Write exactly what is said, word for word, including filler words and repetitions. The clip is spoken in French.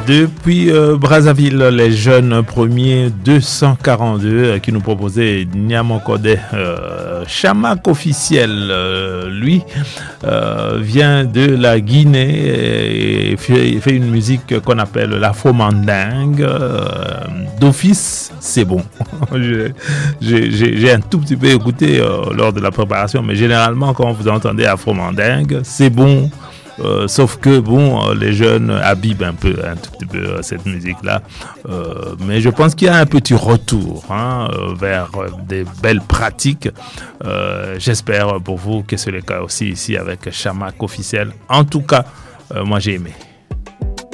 Depuis euh, Brazzaville, les jeunes premiers deux cent quarante-deux euh, qui nous proposaient Niamokode. Euh, Chamak officiel, euh, lui, euh, vient de la Guinée et fait, fait une musique qu'on appelle l'afro-mandingue. Euh, d'office, c'est bon. j'ai, j'ai, j'ai un tout petit peu écouté euh, lors de la préparation, mais généralement, quand vous entendez afro-mandingue, c'est bon. Euh, sauf que bon, euh, les jeunes abîment un peu, un tout petit peu euh, cette musique-là. Euh, mais je pense qu'il y a un petit retour hein, euh, vers euh, des belles pratiques. Euh, j'espère pour vous que c'est le cas aussi ici avec Chamak officiel. En tout cas, euh, moi j'ai aimé.